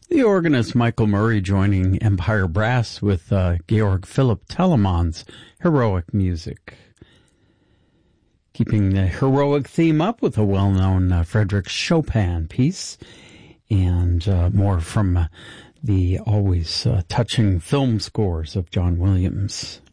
The organist Michael Murray joining Empire Brass with Georg Philipp Telemann's heroic music. Keeping the heroic theme up with a well-known Frédéric Chopin piece, and more from the always touching film scores of John Williams.